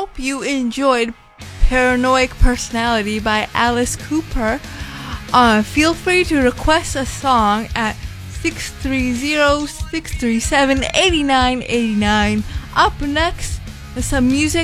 hope you enjoyed Paranoid Personality by Alice Cooper. Feel free to request a song at 630-637-8989. Up next is some music